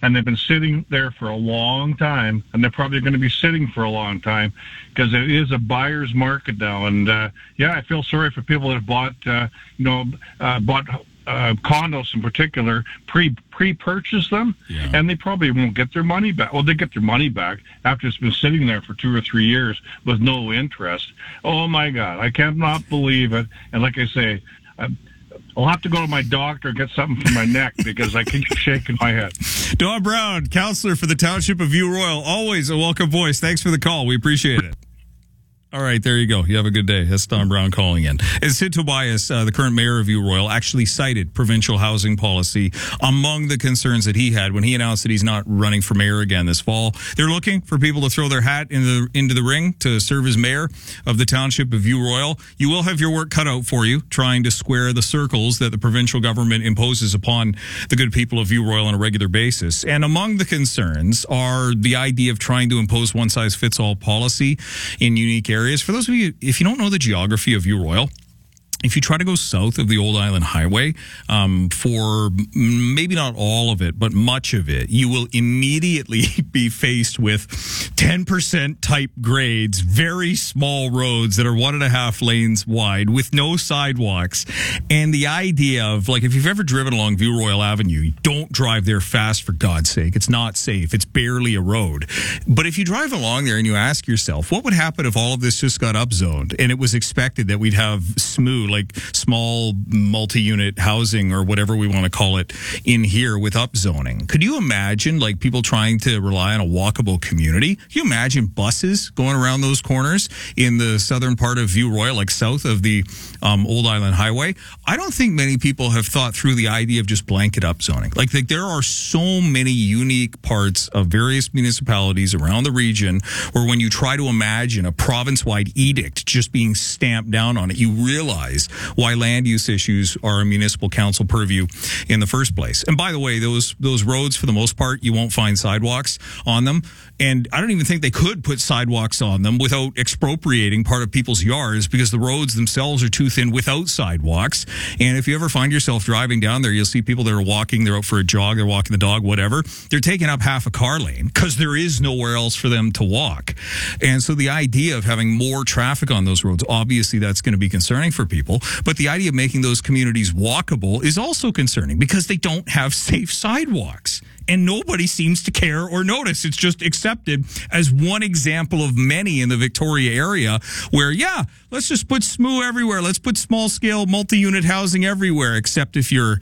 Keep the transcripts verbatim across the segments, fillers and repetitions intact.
and they've been sitting there for a long time, and they're probably going to be sitting for a long time because it is a buyer's market now. And uh, yeah, I feel sorry for people that have bought, uh, you know, uh, bought uh, condos in particular, pre pre-purchase them, yeah. and they probably won't get their money back. Well, they get their money back after it's been sitting there for two or three years with no interest. Oh my God, I cannot believe it. And like I say, I, I'll have to go to my doctor and get something for my neck because I keep shaking my head. Don Brown, counselor for the Township of View Royal. Always a welcome voice. Thanks for the call. We appreciate it. All right, there you go. You have a good day. That's Don Brown calling in. And Sid Tobias, uh, the current mayor of View Royal, actually cited provincial housing policy among the concerns that he had when he announced that he's not running for mayor again this fall. They're looking for people to throw their hat in the, into the ring to serve as mayor of the Township of View Royal. You will have your work cut out for you trying to square the circles that the provincial government imposes upon the good people of View Royal on a regular basis. And among the concerns are the idea of trying to impose one-size-fits-all policy in unique areas. For those of you, if you don't know the geography of View Royal, if you try to go south of the Old Island Highway, um, for maybe not all of it, but much of it, you will immediately be faced with ten percent type grades, very small roads that are one and a half lanes wide with no sidewalks. And the idea of, like, if you've ever driven along View Royal Avenue, don't drive there fast, for God's sake. It's not safe. It's barely a road. But if you drive along there and you ask yourself, what would happen if all of this just got upzoned and it was expected that we'd have smooth, like small multi-unit housing or whatever we want to call it in here with upzoning? Could you imagine, like, people trying to rely on a walkable community? Can you imagine buses going around those corners in the southern part of View Royal, like south of the um, Old Island Highway? I don't think many people have thought through the idea of just blanket upzoning. Like, like there are so many unique parts of various municipalities around the region where when you try to imagine a province-wide edict just being stamped down on it, you realize why land use issues are a municipal council purview in the first place. And by the way, those those roads, for the most part, you won't find sidewalks on them. And I don't even think they could put sidewalks on them without expropriating part of people's yards, because the roads themselves are too thin without sidewalks. And if you ever find yourself driving down there, you'll see people that are walking, they're out for a jog, they're walking the dog, whatever. They're taking up half a car lane because there is nowhere else for them to walk. And so the idea of having more traffic on those roads, obviously that's going to be concerning for people. But the idea of making those communities walkable is also concerning because they don't have safe sidewalks. And nobody seems to care or notice. It's just accepted as one example of many in the Victoria area where, yeah, let's just put S M U everywhere. Let's put small-scale multi-unit housing everywhere, except if you're,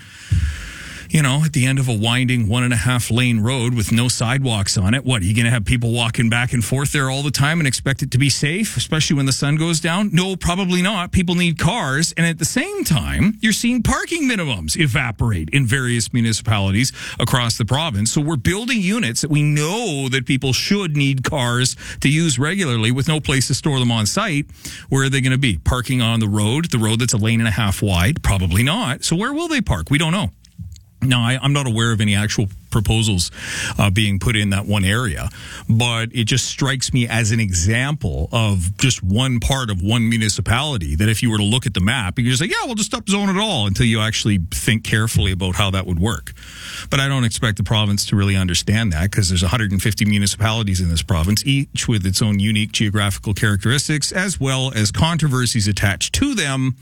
you know, at the end of a winding one and a half lane road with no sidewalks on it. What, are you going to have people walking back and forth there all the time and expect it to be safe, especially when the sun goes down? No, probably not. People need cars. And at the same time, you're seeing parking minimums evaporate in various municipalities across the province. So we're building units that we know that people should need cars to use regularly with no place to store them on site. Where are they going to be? Parking on the road, the road that's a lane and a half wide? Probably not. So where will they park? We don't know. Now, I, I'm not aware of any actual proposals uh, being put in that one area, but it just strikes me as an example of just one part of one municipality that if you were to look at the map, you could just say, yeah, we'll just upzone it all, until you actually think carefully about how that would work. But I don't expect the province to really understand that, because there's one hundred fifty municipalities in this province, each with its own unique geographical characteristics, as well as controversies attached to them.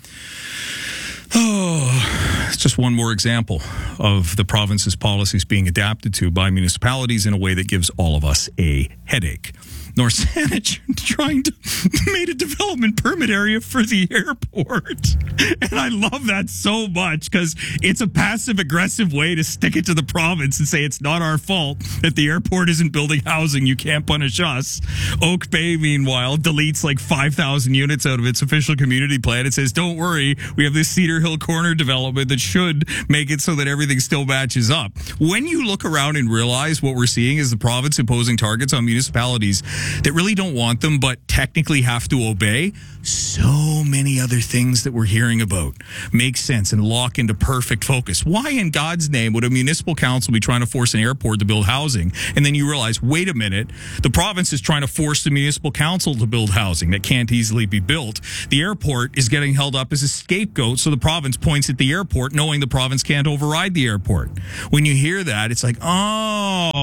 Oh, it's just one more example of the province's policies being adapted to by municipalities in a way that gives all of us a headache. North Saanich trying to made a development permit area for the airport. And I love that so much, because it's a passive aggressive way to stick it to the province and say it's not our fault that the airport isn't building housing. You can't punish us. Oak Bay, meanwhile, deletes like five thousand units out of its official community plan. It says, don't worry, we have this Cedar Hill Corner development that should make it so that everything still matches up. When you look around and realize what we're seeing is the province imposing targets on municipalities that really don't want them but technically have to obey, so many other things that we're hearing about make sense and lock into perfect focus. Why in God's name would a municipal council be trying to force an airport to build housing, and then you realize, wait a minute, the province is trying to force the municipal council to build housing that can't easily be built? The airport is getting held up as a scapegoat, so the province points at the airport knowing the province can't override the airport. When you hear that, it's like, oh,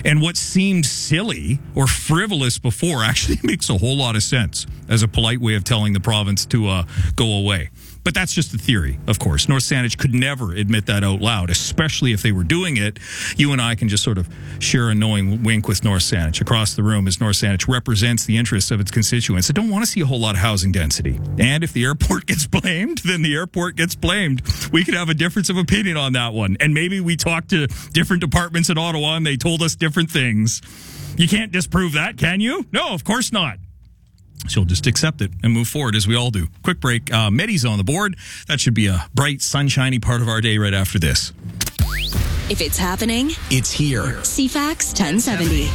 And what seemed silly or frivolous before actually makes a whole lot of sense as a polite way of telling the province to uh, go away. But that's just a theory, of course. North Saanich could never admit that out loud, especially if they were doing it. You and I can just sort of share a knowing wink with North Saanich across the room, as North Saanich represents the interests of its constituents that don't want to see a whole lot of housing density. And if the airport gets blamed, then the airport gets blamed. We could have a difference of opinion on that one. And maybe we talked to different departments in Ottawa and they told us different things. You can't disprove that, can you? No, of course not. So just accept it and move forward, as we all do. Quick break. Uh, Medi's on the board. That should be a bright, sunshiny part of our day right after this. If it's happening, it's here. C FAX ten seventy.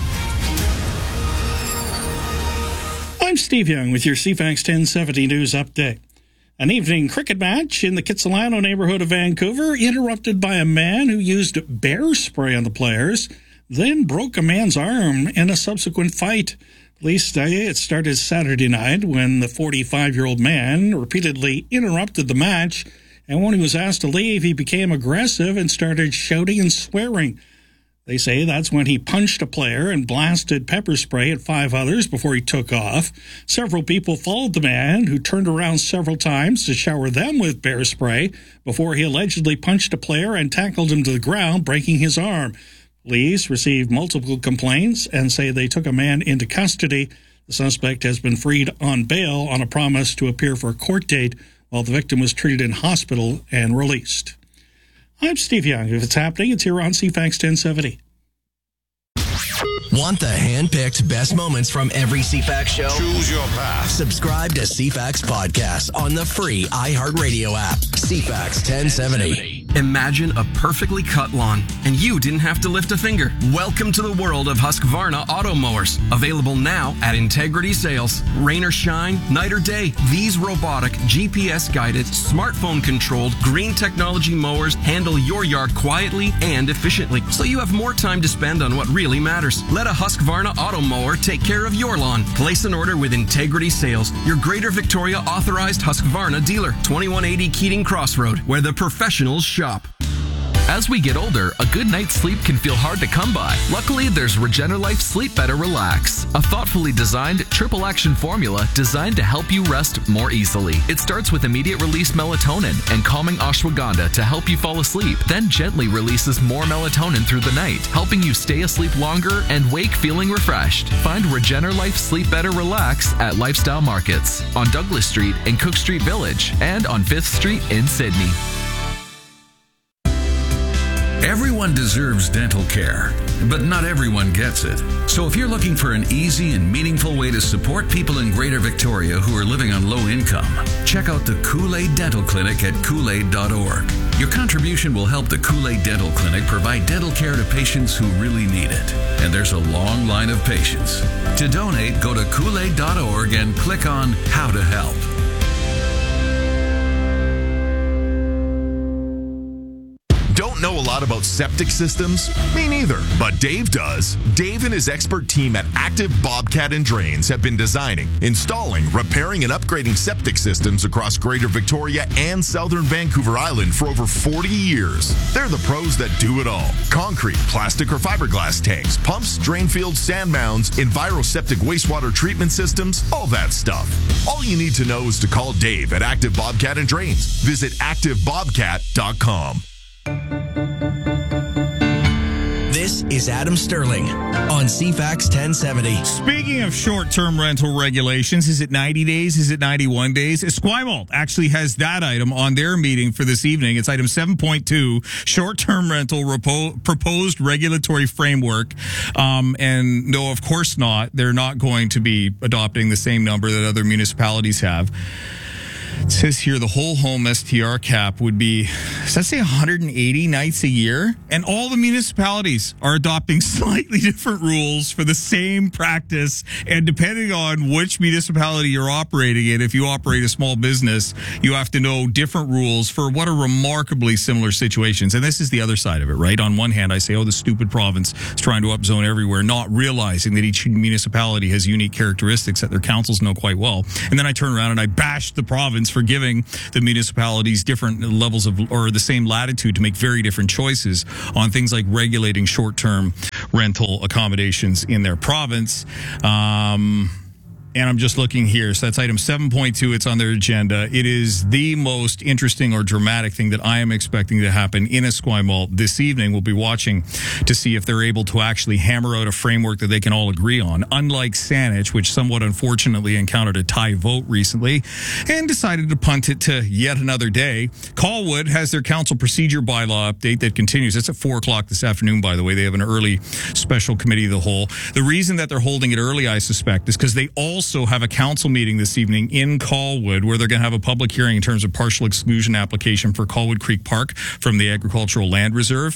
I'm Steve Young with your C FAX ten seventy news update. An evening cricket match in the Kitsilano neighborhood of Vancouver interrupted by a man who used bear spray on the players, then broke a man's arm in a subsequent fight. Police say it started Saturday night when the forty-five-year-old man repeatedly interrupted the match, and when he was asked to leave, he became aggressive and started shouting and swearing. They say that's when he punched a player and blasted pepper spray at five others before he took off. Several people followed the man, who turned around several times to shower them with bear spray before he allegedly punched a player and tackled him to the ground, breaking his arm. Police received multiple complaints and say they took a man into custody. The suspect has been freed on bail on a promise to appear for a court date while the victim was treated in hospital and released. I'm Steve Young. If it's happening, it's here on C FAX ten seventy. Want the hand-picked best moments from every C FAX show? Choose your path. Subscribe to C FAX Podcast on the free iHeartRadio app. C FAX ten seventy. Imagine a perfectly cut lawn, and you didn't have to lift a finger. Welcome to the world of Husqvarna Auto Mowers. Available now at Integrity Sales. Rain or shine, night or day, these robotic, G P S-guided, smartphone-controlled, green technology mowers handle your yard quietly and efficiently, so you have more time to spend on what really matters. Let a Husqvarna Auto Mower take care of your lawn. Place an order with Integrity Sales, your Greater Victoria authorized Husqvarna dealer. twenty-one eighty Keating Crossroad, where the professionals shop. As we get older, a good night's sleep can feel hard to come by. Luckily, there's Regenerlife Sleep Better Relax, a thoughtfully designed triple action formula designed to help you rest more easily. It starts with immediate release melatonin and calming ashwagandha to help you fall asleep, then gently releases more melatonin through the night, helping you stay asleep longer and wake feeling refreshed. Find Regenerlife Sleep Better Relax at Lifestyle Markets on Douglas Street in Cook Street Village and on fifth Street in Sydney. Everyone deserves dental care, but not everyone gets it. So if you're looking for an easy and meaningful way to support people in Greater Victoria who are living on low income, check out the Kool-Aid Dental Clinic at Kool Aid dot org. Your contribution will help the Kool-Aid Dental Clinic provide dental care to patients who really need it. And there's a long line of patients. To donate, go to Kool Aid dot org and click on How to Help. Don't know a lot about septic systems? Me neither, but Dave does. Dave and his expert team at Active Bobcat and Drains have been designing, installing, repairing, and upgrading septic systems across Greater Victoria and Southern Vancouver Island for over forty years. They're the pros that do it all. Concrete, plastic, or fiberglass tanks, pumps, drain fields, sand mounds, enviroseptic wastewater treatment systems, all that stuff. All you need to know is to call Dave at Active Bobcat and Drains. Visit active bobcat dot com. This is Adam Sterling on C FAX ten seventy. Speaking of short-term rental regulations, is it ninety days? Is it ninety-one days? Esquimalt actually has that item on their meeting for this evening. It's item seven point two, short-term rental repo- proposed regulatory framework. Um, and no, of course not. They're not going to be adopting the same number that other municipalities have. It says here the whole home S T R cap would be, does that say one hundred eighty nights a year? And all the municipalities are adopting slightly different rules for the same practice. And depending on which municipality you're operating in, if you operate a small business, you have to know different rules for what are remarkably similar situations. And this is the other side of it, right? On one hand, I say, oh, the stupid province is trying to upzone everywhere, not realizing that each municipality has unique characteristics that their councils know quite well. And then I turn around and I bash the province for giving the municipalities different levels of, or the same latitude to make very different choices on things like regulating short-term rental accommodations in their province. Um, And I'm just looking here. So that's item seven point two. It's on their agenda. It is the most interesting or dramatic thing that I am expecting to happen in Esquimalt this evening. We'll be watching to see if they're able to actually hammer out a framework that they can all agree on. Unlike Saanich, which somewhat unfortunately encountered a tie vote recently and decided to punt it to yet another day, Colwood has their council procedure bylaw update that continues. It's at four o'clock this afternoon, by the way. They have an early special committee of the whole. The reason that they're holding it early, I suspect, is because they all also have a council meeting this evening in Colwood where they're going to have a public hearing in terms of partial exclusion application for Colwood Creek Park from the Agricultural Land Reserve.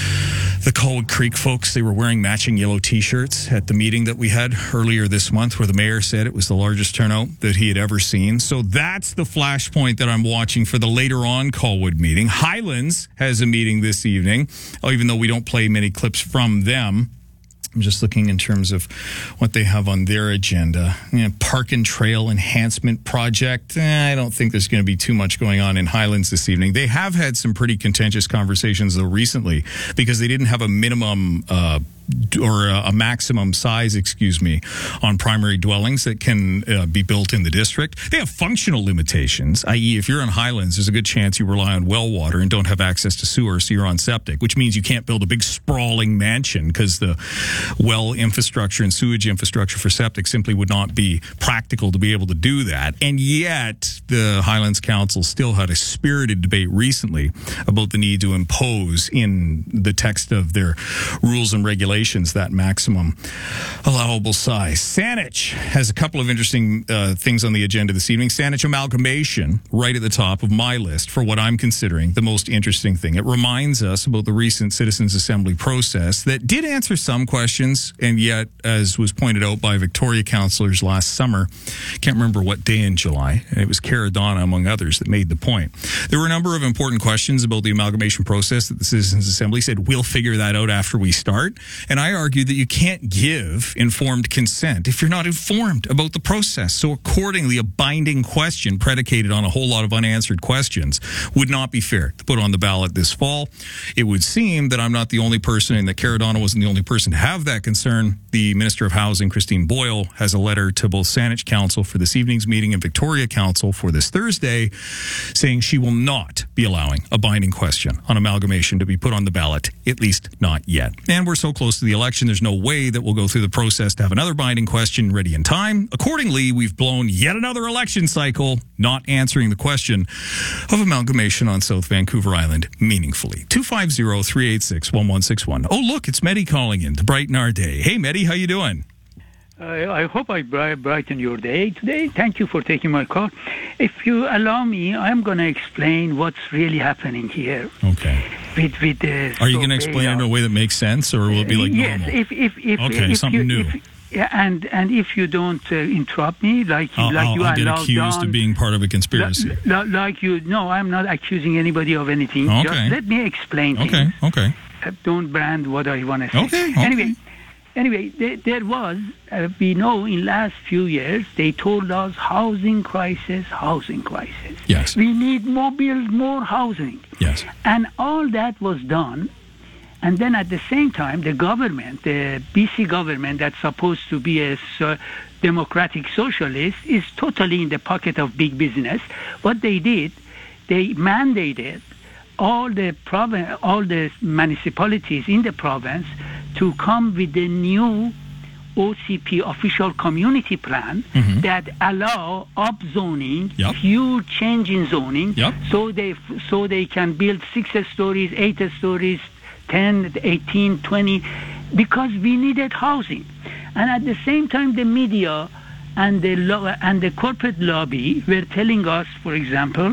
The Colwood Creek folks, they were wearing matching yellow T-shirts at the meeting that we had earlier this month where the mayor said it was the largest turnout that he had ever seen. So that's the flashpoint that I'm watching for the later on Colwood meeting. Highlands has a meeting this evening, even though we don't play many clips from them. I'm just looking in terms of what they have on their agenda. You know, Park and Trail Enhancement Project. Eh, I don't think there's going to be too much going on in Highlands this evening. They have had some pretty contentious conversations, though, recently because they didn't have a minimum uh, or a maximum size, excuse me, on primary dwellings that can uh, be built in the district. They have functional limitations, that is if you're in Highlands, there's a good chance you rely on well water and don't have access to sewer, so you're on septic, which means you can't build a big sprawling mansion because the well infrastructure and sewage infrastructure for septic simply would not be practical to be able to do that. And yet the Highlands Council still had a spirited debate recently about the need to impose in the text of their rules and regulations that maximum allowable size. Saanich has a couple of interesting uh, things on the agenda this evening. Saanich amalgamation, right at the top of my list for what I'm considering the most interesting thing. It reminds us about the recent Citizens Assembly process that did answer some questions, and yet, as was pointed out by Victoria councillors last summer, can't remember what day in July, and it was Caradonna, among others, that made the point. There were a number of important questions about the amalgamation process that the Citizens Assembly said, we'll figure that out after we start. And I argue that you can't give informed consent if you're not informed about the process. So accordingly, a binding question predicated on a whole lot of unanswered questions would not be fair to put on the ballot this fall. It would seem that I'm not the only person and that Caradonna wasn't the only person to have that concern. The Minister of Housing, Christine Boyle, has a letter to both Saanich Council for this evening's meeting and Victoria Council for this Thursday saying she will not be allowing a binding question on amalgamation to be put on the ballot, at least not yet. And we're so close to the election, there's no way that we'll go through the process to have another binding question ready in time. Accordingly, we've blown yet another election cycle, not answering the question of amalgamation on South Vancouver Island meaningfully. two five zero, three eight six, one one six one. Oh, look, it's Mehdi calling in to brighten our day. Hey, Mehdi, how you doing? Uh, I hope I brighten your day today. Thank you for taking my call. If you allow me, I'm going to explain what's really happening here. Okay. With, with the Are you going to explain it in a way that makes sense, or will it be like yes, normal? If, if, if, okay, if something you, new. If, yeah, and, and if you don't uh, interrupt me, like, I'll, like I'll, you I'll get allowed accused down, of being part of a conspiracy. Like, like you, no, I'm not accusing anybody of anything. Okay. Just let me explain Okay, things. okay. Uh, don't brand what I want to say. Okay, okay. Anyway, anyway, there, there was, uh, we know in last few years, they told us housing crisis, housing crisis. Yes. We need more, build more housing. Yes. And all that was done. And then at the same time, the government, the B C government that's supposed to be a so democratic socialist, is totally in the pocket of big business. What they did, they mandated all the province, all the municipalities in the province to come with the new O C P, official community plan, mm-hmm. that allow up zoning, yep. huge change in zoning, yep. so they so they can build six stories, eight stories, ten, eighteen, twenty, because we needed housing. And at the same time, the media and the lo- and the corporate lobby were telling us, for example,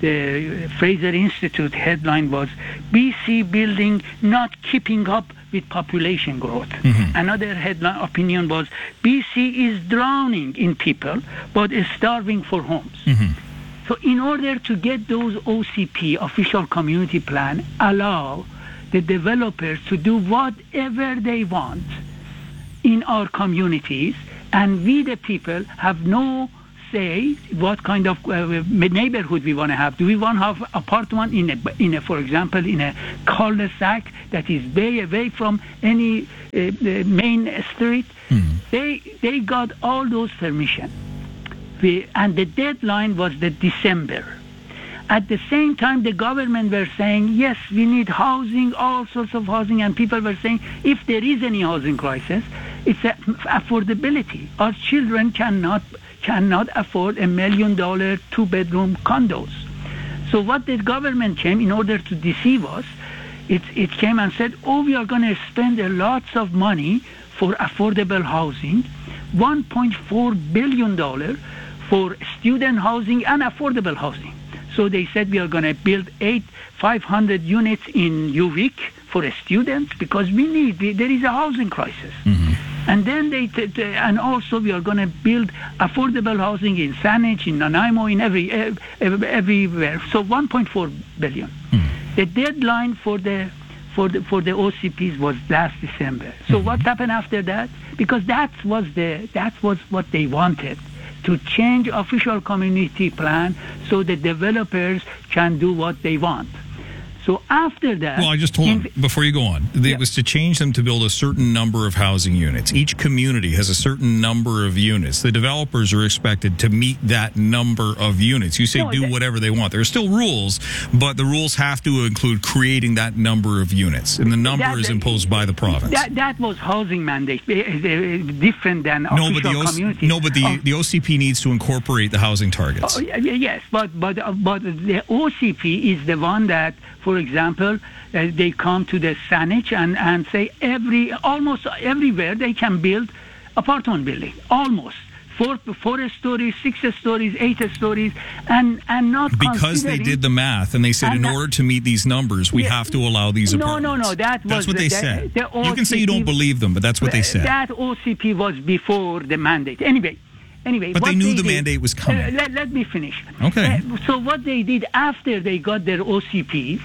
the Fraser Institute headline was B C building not keeping up with population growth. Mm-hmm. Another headline opinion was B C is drowning in people but is starving for homes. Mm-hmm. So in order to get those O C P, official community plan, allow the developers to do whatever they want in our communities, and we the people have no say what kind of uh, neighborhood we want to have. Do we want to have apartment in a, in a, for example, in a cul-de-sac that is way away from any uh, main street? Mm-hmm. They they got all those permission, we, and the deadline was the December. At the same time, the government were saying, yes, we need housing, all sorts of housing, and people were saying, if there is any housing crisis, it's a, affordability. Our children cannot cannot afford a million dollar two bedroom condos. So what the government came in order to deceive us, it it came and said, oh, we are going to spend a lots of money for affordable housing, one point four billion dollars for student housing and affordable housing. So they said we are going to build eight five hundred units in UVic for students because we need there is a housing crisis. Mm-hmm. And then they t- t- and also we are going to build affordable housing in Saanich, in Nanaimo, in every uh, everywhere. So one point four billion. Mm-hmm. The deadline for the for the for the O C Ps was last December. So mm-hmm. what happened after that? Because that was the that was what they wanted, to change official community plan so the developers can do what they want. So after that... Well, I just told him, before you go on, it yeah. was to change them to build a certain number of housing units. Each community has a certain number of units. The developers are expected to meet that number of units. You say no, do that, whatever they want. There are still rules, but the rules have to include creating that number of units, and the number that, is imposed by the province. That, that was housing mandate, different than no, official but the community. No, but the, oh. the O C P needs to incorporate the housing targets. Oh, yes, but, but, but the O C P is the one that... For example, uh, they come to the Saanich and, and say every almost everywhere they can build apartment building, almost four four stories, six stories, eight stories, and and not because they did the math and they said in order to meet these numbers we yeah, have to allow these no, apartments. No, no, no, that was that's what they the, said. The, the O C P, you can say you don't believe them, but that's what they said. That O C P was before the mandate. Anyway. Anyway, but they knew they the did, mandate was coming. Uh, let, let me finish. Okay. Uh, so what they did after they got their O C Ps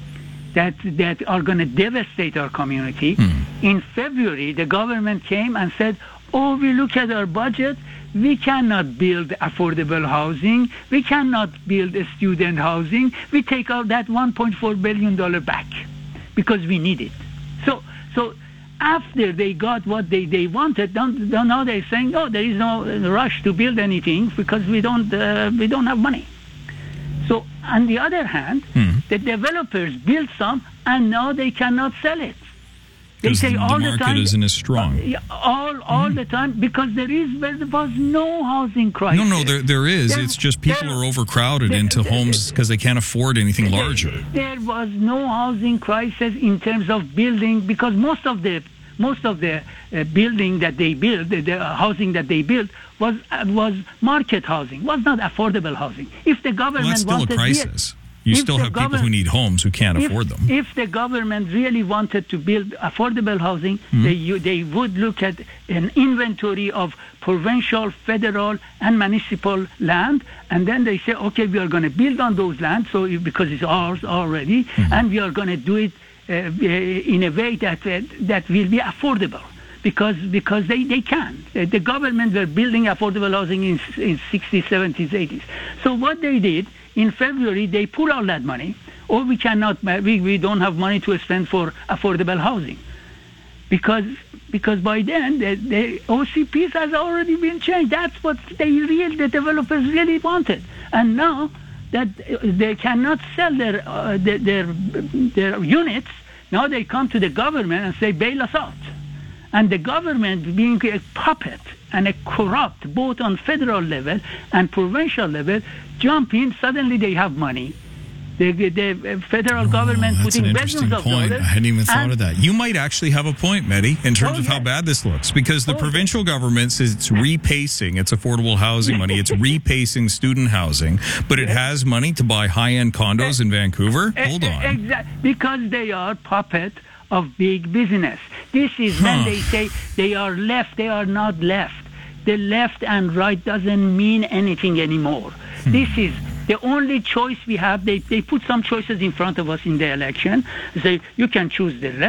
that that are going to devastate our community, hmm. in February the government came and said, oh, we look at our budget, we cannot build affordable housing, we cannot build a student housing, we take out that one point four billion dollars back because we need it. So, so. After they got what they, they wanted, don't, don't now they're saying, oh, there is no rush to build anything because we don't uh, we don't have money. So on the other hand, hmm. the developers build some and now they cannot sell it. They say the all market the time isn't as strong. Uh, all all mm. the time because there is there was no housing crisis. No, no, there there is. There, it's just people there, are overcrowded there, into there, homes because they can't afford anything there, larger. There was no housing crisis in terms of building because most of the most of the uh, building that they built, the, the housing that they built was uh, was market housing, was not affordable housing. If the government well, that's still wanted a crisis. You still have people who need homes who can't if, afford them. If the government really wanted to build affordable housing, mm-hmm. they you, they would look at an inventory of provincial, federal, and municipal land, and then they say, okay, we are going to build on those lands, so because it's ours already, mm-hmm. and we are going to do it uh, in a way that uh, that will be affordable. Because because they, they can. The government were building affordable housing in, in sixties, seventies, eighties. So what they did, in February, they pulled all that money. Or we cannot, we, we don't have money to spend for affordable housing. Because because by then, the, the O C Ps has already been changed. That's what they really, the developers really wanted. And now that they cannot sell their, uh, their, their, their units, now they come to the government and say, bail us out. And the government being a puppet and a corrupt, both on federal level and provincial level, jump in, suddenly they have money. The, the federal oh, government that's putting an interesting billions of point. dollars. I hadn't even thought of that. You might actually have a point, Mehdi, in terms oh, of how yes. bad this looks. Because the oh, provincial yes. government says it's repacing its affordable housing money. It's repacing student housing. But it has money to buy high-end condos in Vancouver? Hold on. Exactly. Because they are puppet of big business. This is huh. when they say they are left, they are not left. The left and right doesn't mean anything anymore. Hmm. This is the only choice we have. They, they put some choices in front of us in the election. They say, you can choose the left,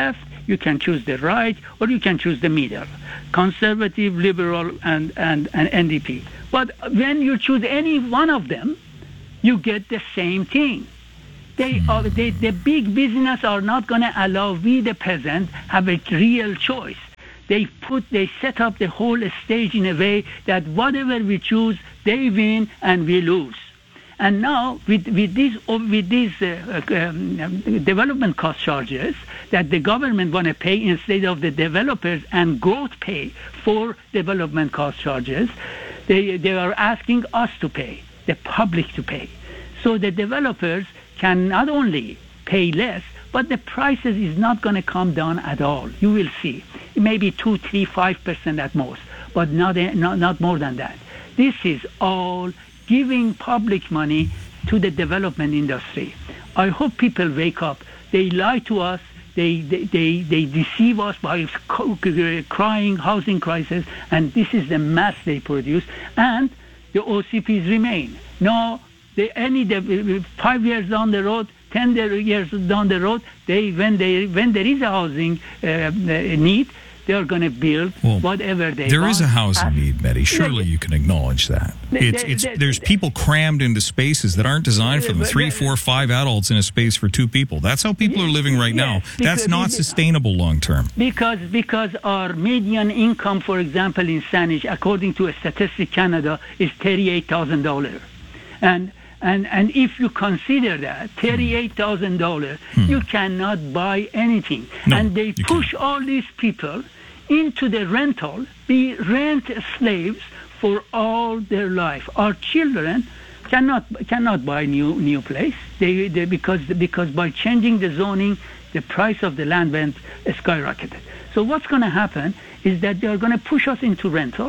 You can choose the right, or you can choose the middle, conservative, liberal, and, and, and N D P. But when you choose any one of them, you get the same thing. They are, they, the big business are not going to allow we, the peasant, have a real choice. They put, they set up the whole stage in a way that whatever we choose, they win and we lose. And now, with with these with these uh, um, development cost charges that the government want to pay instead of the developers and growth pay for development cost charges, they they are asking us to pay, the public to pay. So the developers can not only pay less, but the prices is not going to come down at all. You will see, maybe two, three, five percent at most, but not not not more than that. This is all giving public money to the development industry. I hope people wake up. They lie to us. They they, they, they deceive us by crying housing crisis, and this is the mess they produce. And the O C Ps remain. No, they, any the, five years down the road, ten years down the road, they when they when there is a housing uh, need, they are going to build well, whatever they there want. There is a housing and, need, Betty. Surely you can acknowledge that. They, it's, they, it's, they, there's they, people crammed into spaces that aren't designed for them. Three, four, five adults in a space for two people. That's how people are living right now. Yes, That's not sustainable long term. Because because our median income, for example, in Saanich, according to Statistics Canada, is thirty-eight thousand dollars. And And and if you consider that thirty-eight thousand dollars, hmm. you cannot buy anything. No, and they push can't. all these people into the rental, be rent slaves for all their life. Our children cannot cannot buy new new place. They, they because because by changing the zoning, the price of the land went skyrocketed. So what's going to happen is that they are going to push us into rental,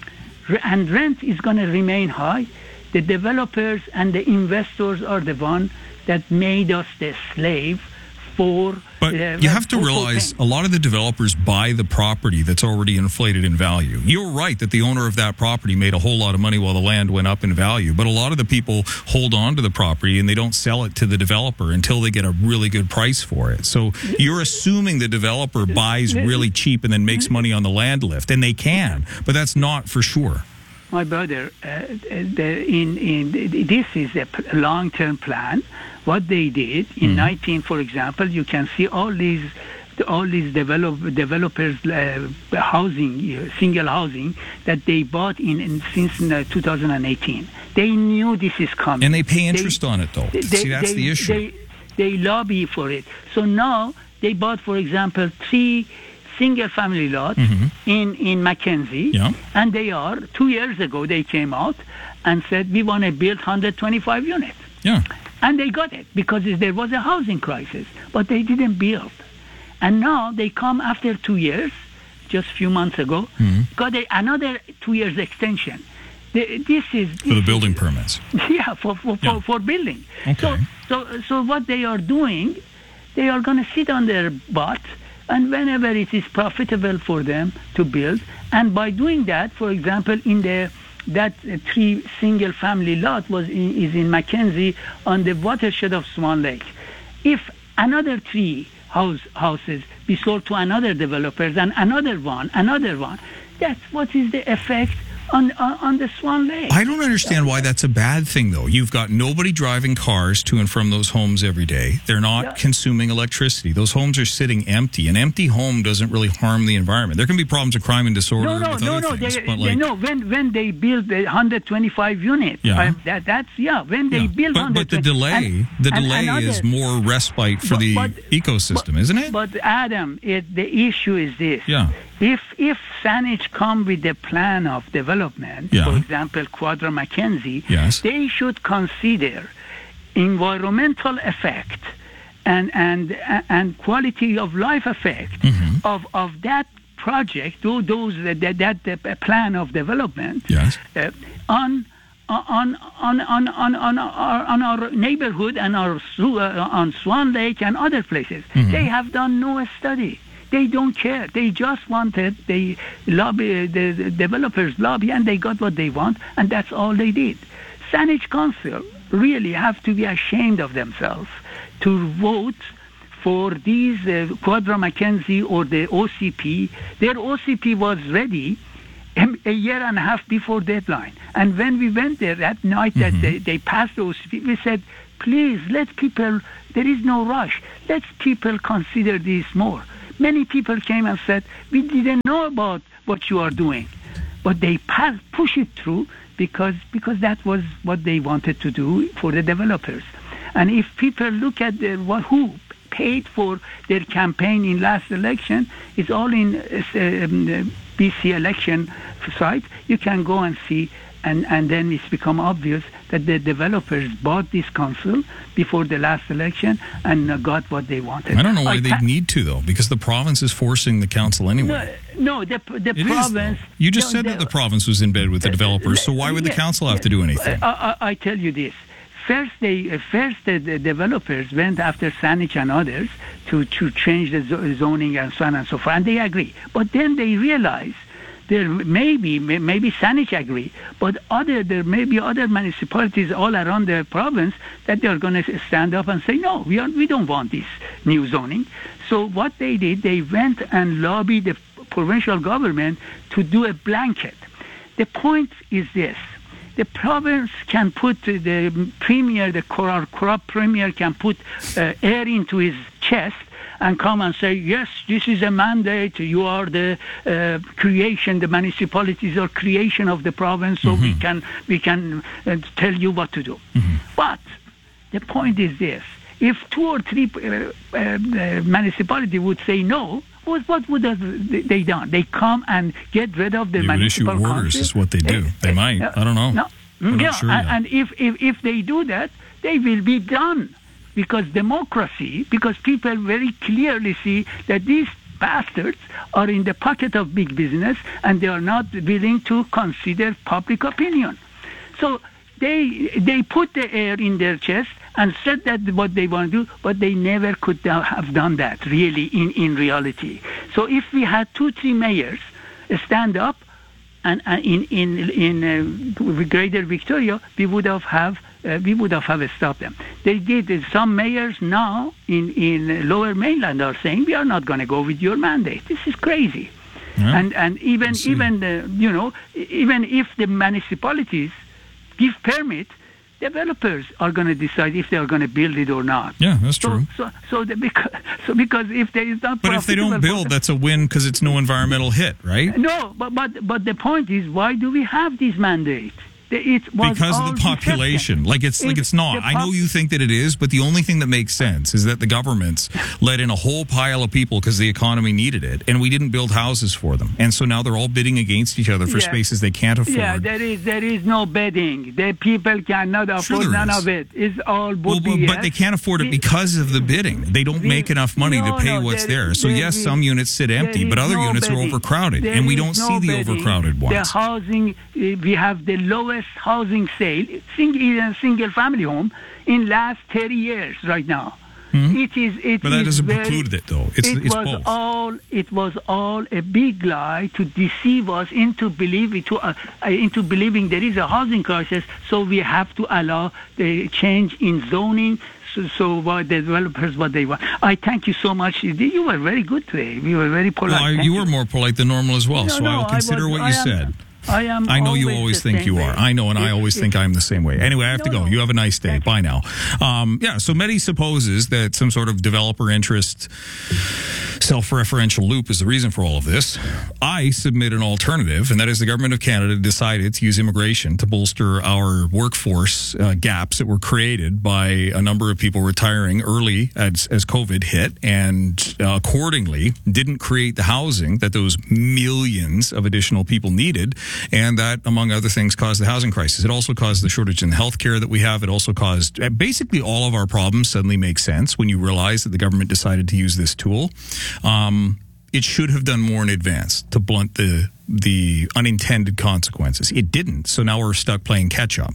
and rent is going to remain high. The developers and the investors are the one that made us the slave for. But uh, you have to realize a lot of the developers buy the property that's already inflated in value. You're right that the owner of that property made a whole lot of money while the land went up in value. But a lot of the people hold on to the property and they don't sell it to the developer until they get a really good price for it. So you're assuming the developer buys really cheap and then makes money on the land lift, and they can, but that's not for sure. My brother, uh, the, in, in, this is a long-term plan. What they did in mm. nineteen, for example, you can see all these, all these develop, developers uh, housing, uh, single housing that they bought in, in since uh, two thousand eighteen. They knew this is coming, and they pay interest they, on it, though. They, see, that's they, the issue. They, they lobby for it. So now they bought, for example, three single-family lots mm-hmm. in, in Mackenzie, yeah. and they are, two years ago, they came out and said, we want to build one hundred twenty-five units. Yeah. And they got it because there was a housing crisis, but they didn't build. And now they come after two years, just a few months ago, mm-hmm. got a, another two years extension. The, this is this for the building is, permits. Yeah, for for, yeah. for, for building. Okay. So, so, so what they are doing, they are going to sit on their butt, and whenever it is profitable for them to build, and by doing that, for example, in the that uh, three single-family lot was in, is in Mackenzie on the watershed of Swan Lake. If another three house houses be sold to another developers and another one, another one, that's what is the effect on, on, on the Swan Lake. I don't understand why that's a bad thing, though. You've got nobody driving cars to and from those homes every day. They're not yeah. consuming electricity. Those homes are sitting empty. An empty home doesn't really harm the environment. There can be problems of crime and disorder no, no, with no, other no, things. They, but they, like, no, when when they build the one hundred twenty-five units, yeah. uh, that, that's, yeah, when they yeah. build but, but the delay, and, the and delay another, is more respite for but, the but, ecosystem, but, isn't it? But Adam, it, the issue is this. Yeah. If if Saanich come with a plan of development, yeah. for example, Quadra Mackenzie, yes. they should consider environmental effect and and and quality of life effect mm-hmm. of of that project, those that that, that plan of development yes. uh, on. On on on on on our, on our neighborhood and our uh, on Swan Lake and other places, mm-hmm. they have done no study. They don't care. They just wanted they lobby the, the developers lobby, and they got what they want, and that's all they did. Saanich Council really have to be ashamed of themselves to vote for these uh, Quadra McKenzie or the O C P. Their O C P was ready a year and a half before deadline. And when we went there that night that mm-hmm. they, they passed the O C P, we said, please, let people, there is no rush. Let people consider this more. Many people came and said, we didn't know about what you are doing. But they pass, push it through because because that was what they wanted to do for the developers. And if people look at the, what, who paid for their campaign in last election, it's all in uh, um, B C election site. You can go and see, and, and then it's become obvious that the developers bought this council before the last election and uh, got what they wanted. I don't know why I they ca- need to, though, because the province is forcing the council anyway. No, no the, the it province... Is, you just no, said the, that the province was in bed with the developers, uh, so why would yeah, the council have to do anything? I, I, I tell you this. First, they, uh, first the, the developers went after Saanich and others to, to change the zoning and so on and so forth, and they agree. But then they realize there may be, maybe Saanich agree, but other there may be other municipalities all around the province that they are going to stand up and say, no, we, are, we don't want this new zoning. So what they did, they went and lobbied the provincial government to do a blanket. The point is this. The province can put uh, the premier, the corrupt premier can put uh, air into his chest and come and say, yes, this is a mandate, you are the uh, creation, the municipalities are creation of the province, so mm-hmm. we can we can uh, tell you what to do. Mm-hmm. But the point is this, if two or three uh, uh, municipalities would say no, what, what would they done? They come and get rid of the they municipal issue orders council. Is what they do. They, they might. Uh, I don't know. No, yeah, sure and, and if, if, if they do that, they will be done. Because democracy, because people very clearly see that these bastards are in the pocket of big business and they are not willing to consider public opinion. So they they put the air in their chest and said that what they want to do, but they never could have done that really in, in reality. So if we had two, three mayors stand up and uh, in in in uh, Greater Victoria, we would have have uh, we would have, have stopped them. They did. Uh, some mayors now in in Lower Mainland are saying we are not going to go with your mandate. This is crazy. Yeah. And and even even uh, you know even if the municipalities give permit, developers are going to decide if they are going to build it or not. Yeah, that's so, true. So, so, the, because, so because if there is not, but if they don't build, that's a win because it's no environmental hit, right? No, but but but the point is, why do we have these mandates? It was because of the population. Deception. Like it's, it's like it's not. Pop- I know you think that it is, but the only thing that makes sense is that the governments let in a whole pile of people because the economy needed it, and we didn't build houses for them, and so now they're all bidding against each other for yeah. spaces they can't afford. Yeah, there is there is no bidding. The people cannot afford sure none is. of it. It's all well, but, but they can't afford it because of the bidding. They don't the, make enough money no, to pay no, what's there, there. So there yes, is, some units sit empty, but other no units bidding. are overcrowded, there and we don't no see the bidding. overcrowded ones. The housing, we have the lowest housing sale, single, single family home, in last thirty years right now. Mm-hmm. It is. It but that is doesn't very, preclude it, though. It's, it it's was both. all. It was all a big lie to deceive us into believing to uh, into believing there is a housing crisis. So we have to allow the change in zoning. So, so what the developers, what they want. I thank you so much. You were very good today. You were very polite. Well, you, you were more polite than normal as well. No, so no, I'll consider I was, what you I am, said. I am. I know always you always think you way. are. I know, and it, I always it, think I'm the same way. Anyway, I have no, to go. No. You have a nice day. Thank Bye you. now. Um, yeah, so Mehdi supposes that some sort of developer interest self-referential loop is the reason for all of this. I submit an alternative, and that is the government of Canada decided to use immigration to bolster our workforce uh, gaps that were created by a number of people retiring early as, as COVID hit, and uh, accordingly didn't create the housing that those millions of additional people needed, and that, among other things, caused the housing crisis. It also caused the shortage in healthcare that we have. It also caused basically all of our problems suddenly make sense when you realize that the government decided to use this tool. Um, it should have done more in advance to blunt the the unintended consequences. It didn't, so now we're stuck playing catch up.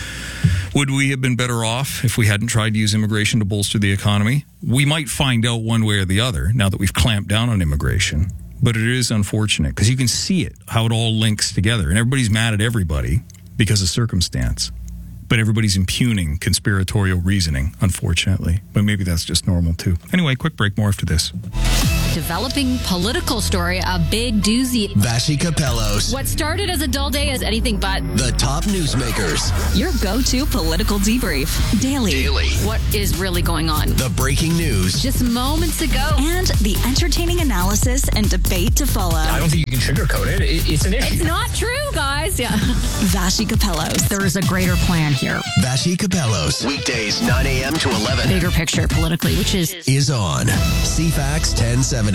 Would we have been better off if we hadn't tried to use immigration to bolster the economy? We might find out one way or the other now that we've clamped down on immigration. But it is unfortunate because you can see it, how it all links together. And everybody's mad at everybody because of circumstance. but everybody's impugning conspiratorial reasoning, unfortunately. But maybe that's just normal, too. Anyway, quick break. More after this. Developing political story, a big doozy. Vassy Capellos. What started as a dull day is anything but. The top newsmakers. Your go-to political debrief. Daily. Daily. What is really going on? The breaking news. Just moments ago. And the entertaining analysis and debate to follow. I don't think you can sugarcoat it. it it's an issue. It's not true, guys. Yeah. Vassy Capellos. There is a greater plan here. Vassy Capellos. Weekdays, nine a.m. to eleven. Bigger picture politically, which is... Is on C FAX ten seventy.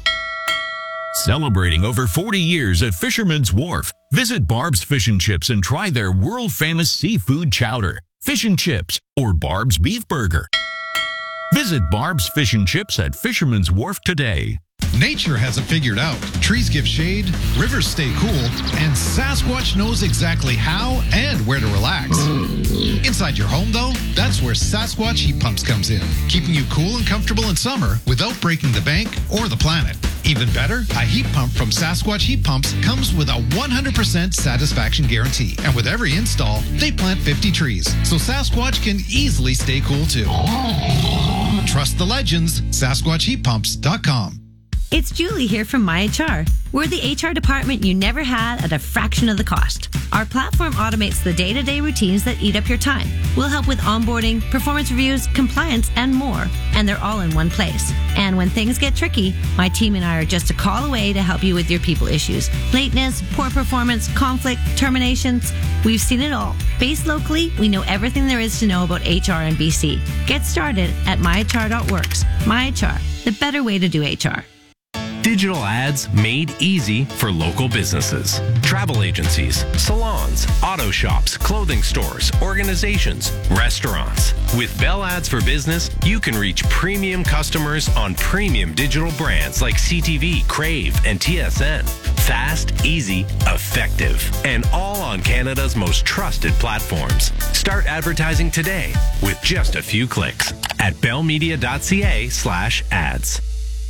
Celebrating over forty years at Fisherman's Wharf. Visit Barb's Fish and Chips and try their world-famous seafood chowder, fish and chips, or Barb's Beef Burger. Visit Barb's Fish and Chips at Fisherman's Wharf today. Nature has it figured out. Trees give shade, rivers stay cool, and Sasquatch knows exactly how and where to relax. Inside your home, though, that's where Sasquatch Heat Pumps comes in, keeping you cool and comfortable in summer without breaking the bank or the planet. Even better, a heat pump from Sasquatch Heat Pumps comes with a one hundred percent satisfaction guarantee. And with every install, they plant fifty trees, so Sasquatch can easily stay cool too. Trust the legends, Sasquatch Heat Pumps dot com. It's Julie here from MyHR. We're the H R department you never had at a fraction of the cost. Our platform automates the day-to-day routines that eat up your time. We'll help with onboarding, performance reviews, compliance, and more. And they're all in one place. And when things get tricky, my team and I are just a call away to help you with your people issues. Lateness, poor performance, conflict, terminations. We've seen it all. Based locally, we know everything there is to know about H R and B C. Get started at my h r dot works. MyHR, the better way to do H R. Digital ads made easy for local businesses. Travel agencies, salons, auto shops, clothing stores, organizations, restaurants. With Bell Ads for Business, you can reach premium customers on premium digital brands like C T V, Crave, and T S N. Fast, easy, effective, and all on Canada's most trusted platforms. Start advertising today with just a few clicks at bellmedia.ca slash ads.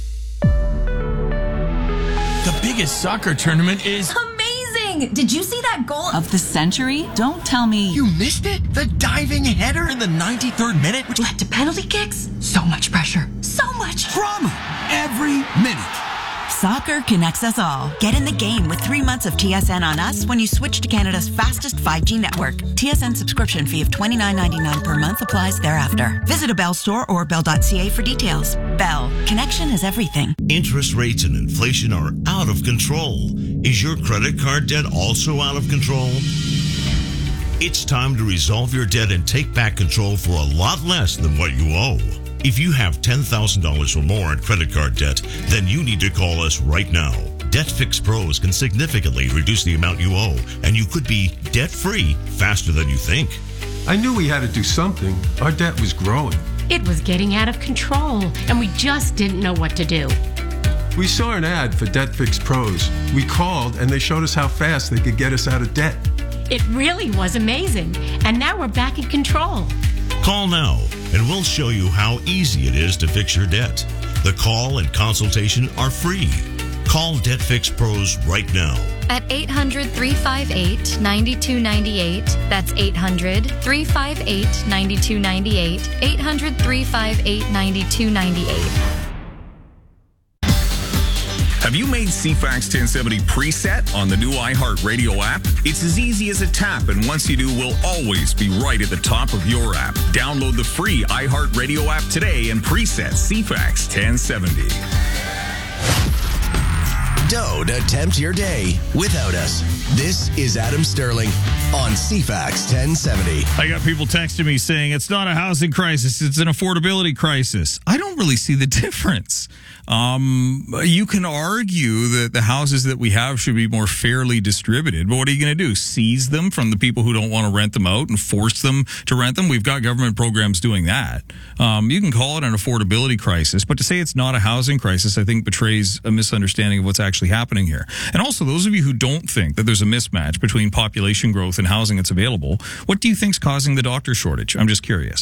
The biggest soccer tournament is amazing! Did you see that goal of the century? Don't tell me you missed it? The diving header in the ninety-third minute, which led to penalty kicks? So much pressure. So much drama every minute. Soccer connects us all. Get in the game with three months of T S N on us when you switch to Canada's fastest five G network. T S N subscription fee of twenty-nine ninety-nine per month applies thereafter. Visit a Bell store or bell dot c a for details. Bell. Connection is everything. Interest rates and inflation are out of control. Is your credit card debt also out of control? It's time to resolve your debt and take back control for a lot less than what you owe. If you have ten thousand dollars or more in credit card debt, then you need to call us right now. DebtFix Pros can significantly reduce the amount you owe, and you could be debt-free faster than you think. I knew we had to do something. Our debt was growing. It was getting out of control, and we just didn't know what to do. We saw an ad for DebtFix Pros. We called, and they showed us how fast they could get us out of debt. It really was amazing, and now we're back in control. Call now, and we'll show you how easy it is to fix your debt. The call and consultation are free. Call DebtFix Pros right now. At eight hundred, three five eight, nine two nine eight. That's eight hundred, three five eight, nine two nine eight. eight hundred, three five eight, nine two nine eight. Have you made C FAX ten seventy preset on the new iHeartRadio app? It's as easy as a tap, and once you do, we'll always be right at the top of your app. Download the free iHeartRadio app today and preset C FAX ten seventy. Don't attempt your day without us. This is Adam Sterling on C FAX ten seventy. I got people texting me saying it's not a housing crisis, it's an affordability crisis. I don't really see the difference. Um, you can argue that the houses that we have should be more fairly distributed, but what are you going to do? Seize them from the people who don't want to rent them out and force them to rent them? We've got government programs doing that. Um, you can call it an affordability crisis, but to say it's not a housing crisis, I think betrays a misunderstanding of what's actually happening here. And also, those of you who don't think that there's a mismatch between population growth and housing that's available, what do you think's causing the doctor shortage? I'm just curious.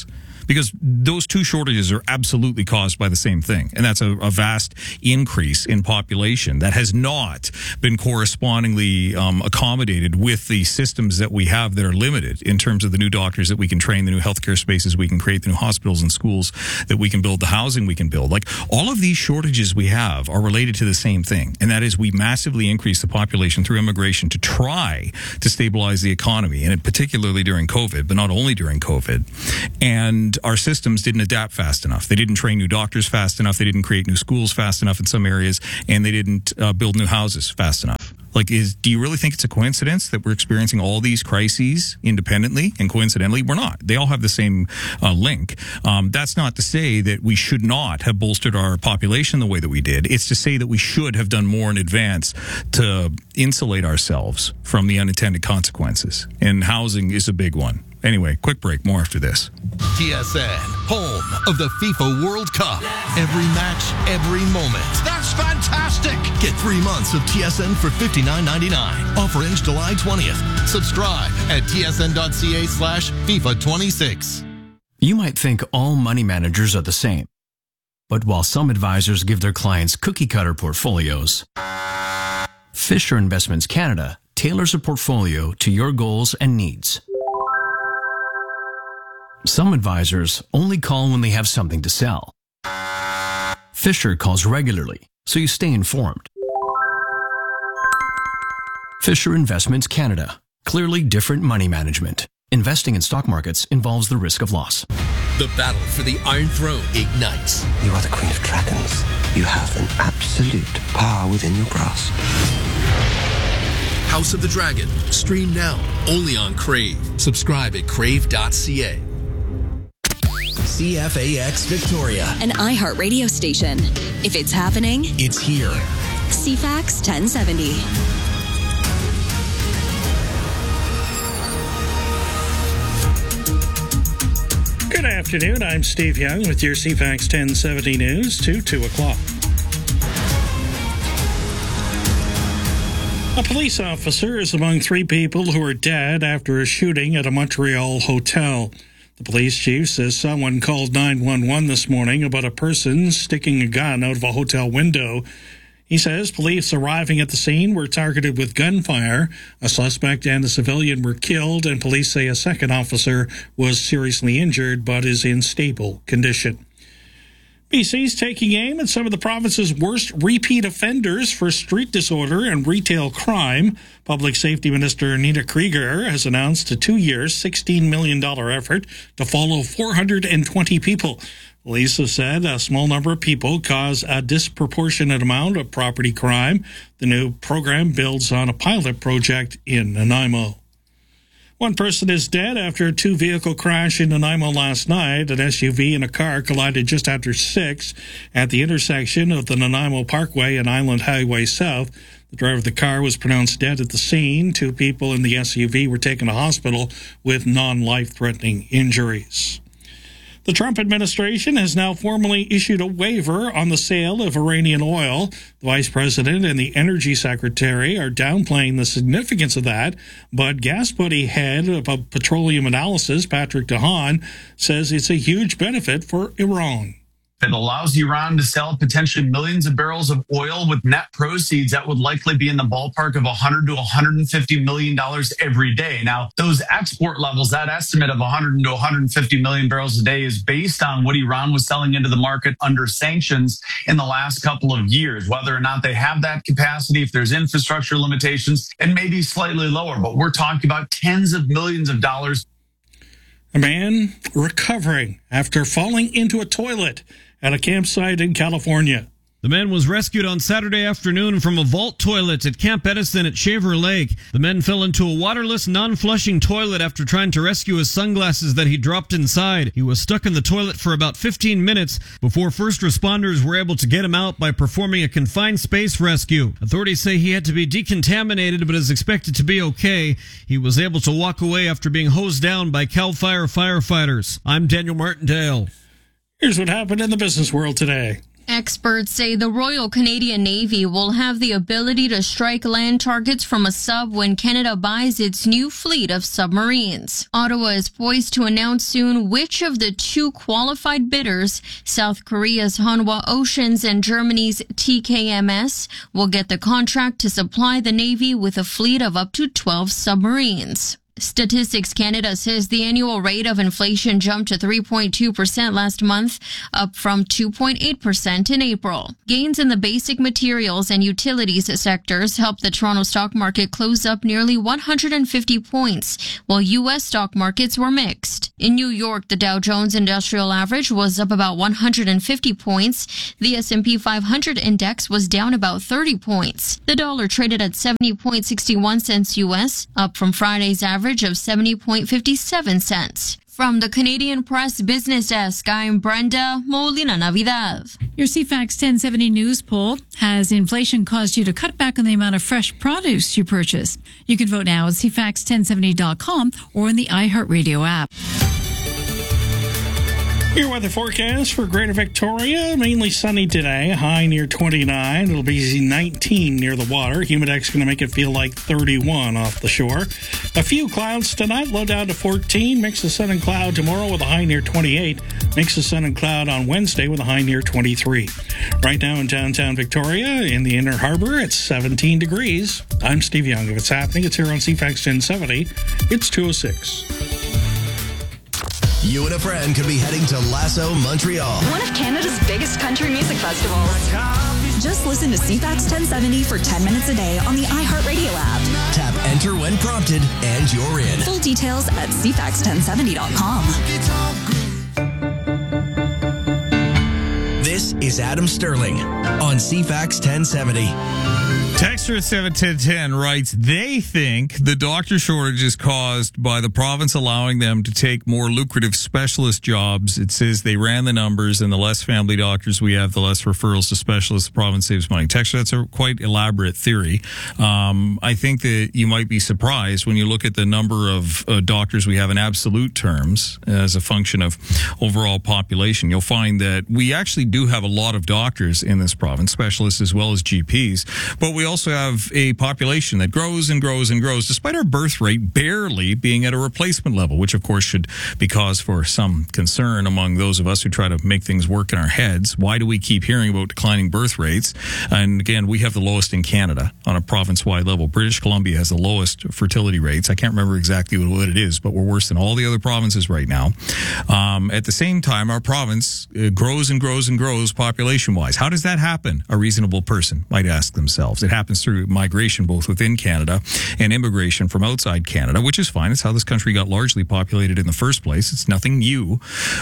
because those two shortages are absolutely caused by the same thing. And that's a, a vast increase in population that has not been correspondingly um, accommodated with the systems that we have that are limited in terms of the new doctors that we can train, the new healthcare spaces we can create, the new hospitals and schools that we can build, the housing we can build. Like, all of these shortages we have are related to the same thing. And that is, we massively increase the population through immigration to try to stabilize the economy, and particularly during COVID, but not only during COVID. And our systems didn't adapt fast enough. They didn't train new doctors fast enough. They didn't create new schools fast enough in some areas, and they didn't uh, build new houses fast enough. Like, is do you really think it's a coincidence that we're experiencing all these crises independently? And coincidentally, we're not. They all have the same uh, link. Um, that's not to say that we should not have bolstered our population the way that we did. It's to say that we should have done more in advance to insulate ourselves from the unintended consequences. And housing is a big one. Anyway, quick break. More after this. T S N, home of the FIFA World Cup. Every match, every moment. That's fantastic! Get three months of T S N for fifty-nine ninety-nine. Offer ends July twentieth. Subscribe at tsn.ca slash FIFA 26. You might think all money managers are the same. But while some advisors give their clients cookie-cutter portfolios, Fisher Investments Canada tailors a portfolio to your goals and needs. Some advisors only call when they have something to sell. Fisher calls regularly, so you stay informed. Fisher Investments Canada. Clearly different money management. Investing in stock markets involves the risk of loss. The battle for the Iron Throne ignites. You are the Queen of Dragons. You have an absolute power within your grasp. House of the Dragon. Stream now. Only on Crave. Subscribe at crave dot c a. C F A X Victoria, an iHeart radio station. If it's happening, it's here. C FAX ten seventy. Good afternoon. I'm Steve Young with your C FAX ten seventy news to two o'clock. A police officer is among three people who are dead after a shooting at a Montreal hotel. The police chief says someone called nine one one this morning about a person sticking a gun out of a hotel window. He says police arriving at the scene were targeted with gunfire. A suspect and a civilian were killed, and police say a second officer was seriously injured but is in stable condition. B C's taking aim at some of the province's worst repeat offenders for street disorder and retail crime. Public Safety Minister Nina Krieger has announced a two-year, sixteen million dollars effort to follow four hundred twenty people. Police have said a small number of people cause a disproportionate amount of property crime. The new program builds on a pilot project in Nanaimo. One person is dead after a two-vehicle crash in Nanaimo last night. An S U V and a car collided just after six at the intersection of the Nanaimo Parkway and Island Highway South. The driver of the car was pronounced dead at the scene. Two people in the S U V were taken to hospital with non-life-threatening injuries. The Trump administration has now formally issued a waiver on the sale of Iranian oil. The vice president and the energy secretary are downplaying the significance of that, but GasBuddy head of petroleum analysis, Patrick DeHaan, says it's a huge benefit for Iran. It allows Iran to sell potentially millions of barrels of oil with net proceeds that would likely be in the ballpark of one hundred to one hundred fifty million dollars every day. Now, those export levels, that estimate of one hundred to one hundred fifty million barrels a day is based on what Iran was selling into the market under sanctions in the last couple of years. Whether or not they have that capacity, if there's infrastructure limitations, it may be slightly lower, but we're talking about tens of millions of dollars. A man recovering after falling into a toilet at a campsite in California. The man was rescued on Saturday afternoon from a vault toilet at Camp Edison at Shaver Lake. The man fell into a waterless, non-flushing toilet after trying to rescue his sunglasses that he dropped inside. He was stuck in the toilet for about fifteen minutes before first responders were able to get him out by performing a confined space rescue. Authorities say he had to be decontaminated but is expected to be okay. He was able to walk away after being hosed down by CAL FIRE firefighters. I'm Daniel Martindale. Here's what happened in the business world today. Experts say the Royal Canadian Navy will have the ability to strike land targets from a sub when Canada buys its new fleet of submarines. Ottawa is poised to announce soon which of the two qualified bidders, South Korea's Hanwha Oceans and Germany's T K M S, will get the contract to supply the Navy with a fleet of up to twelve submarines. Statistics Canada says the annual rate of inflation jumped to three point two percent last month, up from two point eight percent in April. Gains in the basic materials and utilities sectors helped the Toronto stock market close up nearly one hundred fifty points, while U S stock markets were mixed. In New York, the Dow Jones Industrial Average was up about one hundred fifty points. The S and P five hundred index was down about thirty points. The dollar traded at seventy point six one cents U S, up from Friday's average of seventy point five seven cents. From the Canadian Press Business Desk, I'm Brenda Molina Navidad. Your C FAX ten seventy News poll: has inflation caused you to cut back on the amount of fresh produce you purchase? You can vote now at C FAX ten seventy dot com or in the iHeartRadio app. Your weather forecast for Greater Victoria: mainly sunny today, high near twenty-nine. It'll be nineteen near the water. Humidex going to make it feel like thirty-one off the shore. A few clouds tonight, low down to fourteen. Mix of sun and cloud tomorrow with a high near twenty-eight. Mix of sun and cloud on Wednesday with a high near twenty-three. Right now in downtown Victoria, in the Inner Harbor, it's seventeen degrees. I'm Steve Young. If it's happening, it's here on C FAX ten seventy. It's two oh six. You and a friend could be heading to Lasso, Montreal. One of Canada's biggest country music festivals. Just listen to C FAX ten seventy for ten minutes a day on the iHeartRadio app. Tap enter when prompted, and you're in. Full details at C FAX ten seventy dot com. This is Adam Sterling on C FAX ten seventy. Texter seven ten ten writes, they think the doctor shortage is caused by the province allowing them to take more lucrative specialist jobs. It says they ran the numbers, and the less family doctors we have, the less referrals to specialists. The province saves money. Texter, that's a quite elaborate theory. Um, I think that you might be surprised when you look at the number of uh, doctors we have in absolute terms as a function of overall population. You'll find that we actually do have a lot of doctors in this province, specialists as well as G Ps, but we also have a population that grows and grows and grows, despite our birth rate barely being at a replacement level, which of course should be cause for some concern among those of us who try to make things work in our heads. Why do we keep hearing about declining birth rates? And again, we have the lowest in Canada on a province-wide level. British Columbia has the lowest fertility rates. I can't remember exactly what it is, but we're worse than all the other provinces right now. Um, at the same time, our province uh, grows and grows and grows population-wise. How does that happen? A reasonable person might ask themselves. It happens through migration, both within Canada and immigration from outside Canada, which is fine. It's how this country got largely populated in the first place. It's nothing new.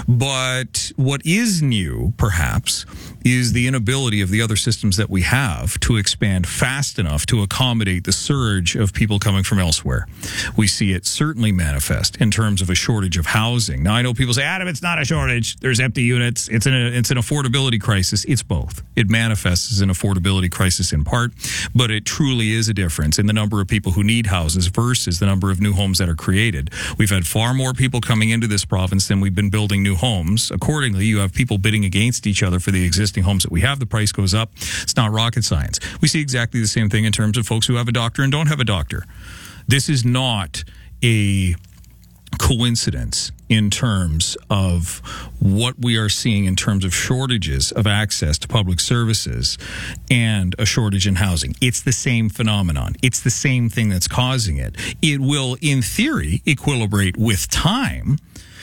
But what is new, perhaps, is the inability of the other systems that we have to expand fast enough to accommodate the surge of people coming from elsewhere. We see it certainly manifest in terms of a shortage of housing. Now, I know people say, Adam, it's not a shortage. There's empty units. It's an, it's an affordability crisis. It's both. It manifests as an affordability crisis in part, but it truly is a difference in the number of people who need houses versus the number of new homes that are created. We've had far more people coming into this province than we've been building new homes. Accordingly, you have people bidding against each other for the existing homes that we have. The price goes up. It's not rocket science. We see exactly the same thing in terms of folks who have a doctor and don't have a doctor. This is not a coincidence in terms of what we are seeing in terms of shortages of access to public services and a shortage in housing. It's the same phenomenon. It's the same thing that's causing it. It will, in theory, equilibrate with time.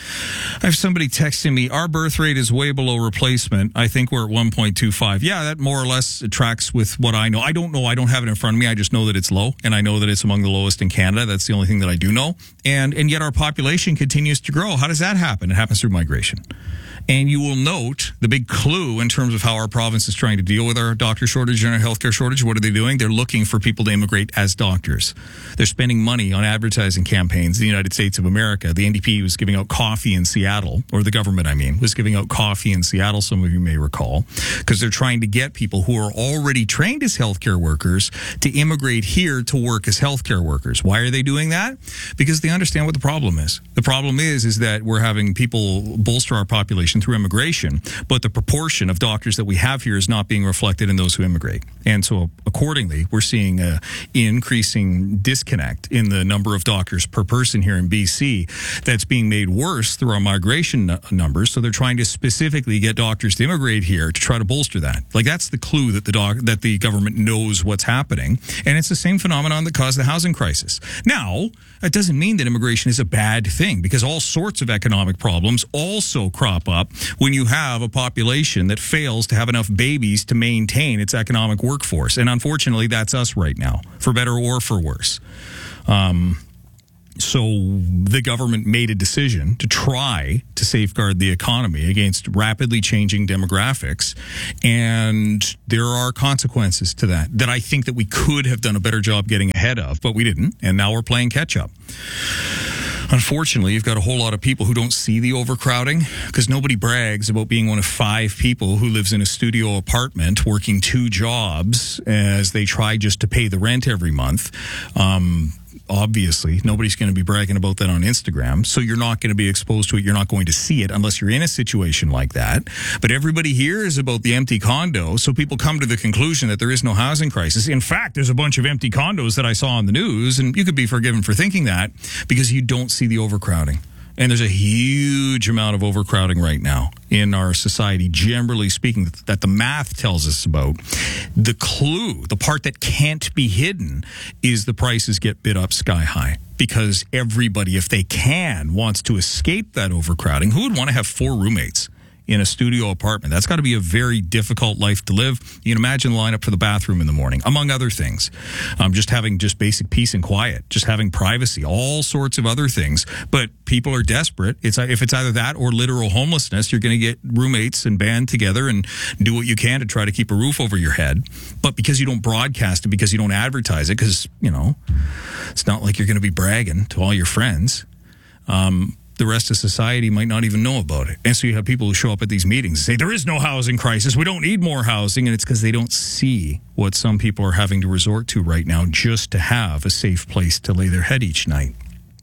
I have somebody texting me, our birth rate is way below replacement. I think we're at one point two five. Yeah, that more or less tracks with what I know. I don't know. I don't have it in front of me. I just know that it's low, and I know that it's among the lowest in Canada. That's the only thing that I do know. And and yet our population continues to grow. How does that happen? It happens through migration. And you will note the big clue in terms of how our province is trying to deal with our doctor shortage and our healthcare shortage. What are they doing? They're looking for people to immigrate as doctors. They're spending money on advertising campaigns in the United States of America. The N D P was giving out coffee in Seattle, or the government, I mean, was giving out coffee in Seattle, some of you may recall, because they're trying to get people who are already trained as healthcare workers to immigrate here to work as healthcare workers. Why are they doing that? Because they understand what the problem is. The problem is, is that we're having people bolster our population population through immigration, but the proportion of doctors that we have here is not being reflected in those who immigrate. And so accordingly, we're seeing an increasing disconnect in the number of doctors per person here in B C that's being made worse through our migration n- numbers. So they're trying to specifically get doctors to immigrate here to try to bolster that. Like, that's the clue that the doc- that the government knows what's happening. And it's the same phenomenon that caused the housing crisis. Now, that doesn't mean that immigration is a bad thing, because all sorts of economic problems also crop up when you have a population that fails to have enough babies to maintain its economic workforce. And unfortunately, that's us right now, for better or for worse. Um, so the government made a decision to try to safeguard the economy against rapidly changing demographics. And there are consequences to that, that I think that we could have done a better job getting ahead of, but we didn't. And now we're playing catch up. Unfortunately, you've got a whole lot of people who don't see the overcrowding, because nobody brags about being one of five people who lives in a studio apartment working two jobs as they try just to pay the rent every month. Um, Obviously, nobody's going to be bragging about that on Instagram, so you're not going to be exposed to it. You're not going to see it unless you're in a situation like that. But everybody here is about the empty condo, so people come to the conclusion that there is no housing crisis. In fact, there's a bunch of empty condos that I saw on the news, and you could be forgiven for thinking that because you don't see the overcrowding. And there's a huge amount of overcrowding right now in our society, generally speaking, that the math tells us about. The clue, the part that can't be hidden, is the prices get bid up sky high. Because everybody, if they can, wants to escape that overcrowding. Who would want to have four roommates in a studio apartment? That's got to be a very difficult life to live. You can imagine the lineup for the bathroom in the morning, among other things. Um, just having just basic peace and quiet, just having privacy, all sorts of other things. But people are desperate. It's if it's either that or literal homelessness, you're going to get roommates and band together and do what you can to try to keep a roof over your head. But because you don't broadcast it, because you don't advertise it, because, you know, it's not like you're going to be bragging to all your friends. Um, the rest of society might not even know about it. And so you have people who show up at these meetings and say, there is no housing crisis, we don't need more housing. And it's because they don't see what some people are having to resort to right now just to have a safe place to lay their head each night.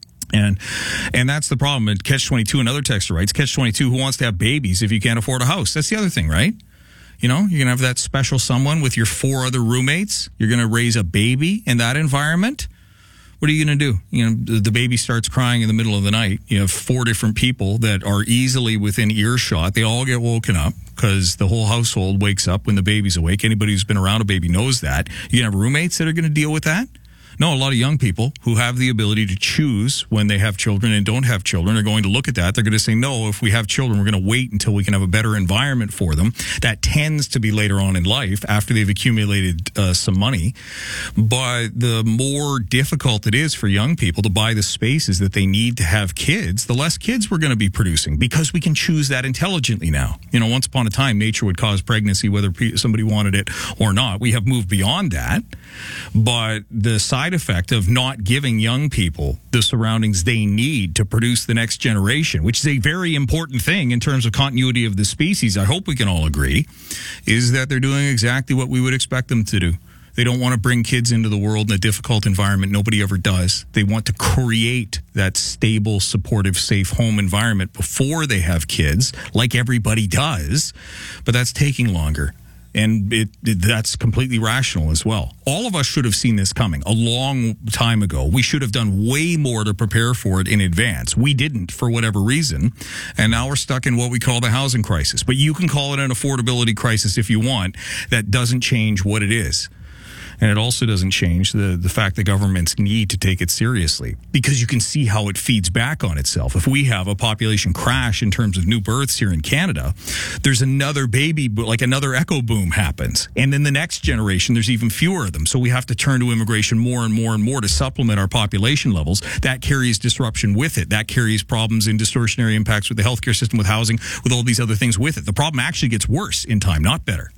And and that's the problem. And Catch twenty-two, another texter writes, Catch twenty-two, who wants to have babies if you can't afford a house? That's the other thing, right? You know, you're going to have that special someone with your four other roommates. You're going to raise a baby in that environment. What are you going to do? You know, the baby starts crying in the middle of the night. You have four different people that are easily within earshot. They all get woken up because the whole household wakes up when the baby's awake. Anybody who's been around a baby knows that. You're going to have roommates that are going to deal with that? No, a lot of young people who have the ability to choose when they have children and don't have children are going to look at that. They're going to say, no, if we have children, we're going to wait until we can have a better environment for them. That tends to be later on in life after they've accumulated uh, some money. But the more difficult it is for young people to buy the spaces that they need to have kids, the less kids we're going to be producing, because we can choose that intelligently now. You know, once upon a time, nature would cause pregnancy whether somebody wanted it or not. We have moved beyond that. But the side effect of not giving young people the surroundings they need to produce the next generation, which is a very important thing in terms of continuity of the species, I hope we can all agree, is that they're doing exactly what we would expect them to do. They don't want to bring kids into the world in a difficult environment. Nobody ever does. They want to create that stable, supportive, safe home environment before they have kids, like everybody does. But that's taking longer. And it, it, that's completely rational as well. All of us should have seen this coming a long time ago. We should have done way more to prepare for it in advance. We didn't, for whatever reason. And now we're stuck in what we call the housing crisis. But you can call it an affordability crisis if you want. That doesn't change what it is. And it also doesn't change the, the fact that governments need to take it seriously, because you can see how it feeds back on itself. If we have a population crash in terms of new births here in Canada, there's another baby, like another echo boom happens. And then the next generation, there's even fewer of them. So we have to turn to immigration more and more and more to supplement our population levels. That carries disruption with it. That carries problems and distortionary impacts with the healthcare system, with housing, with all these other things with it. The problem actually gets worse in time, not better.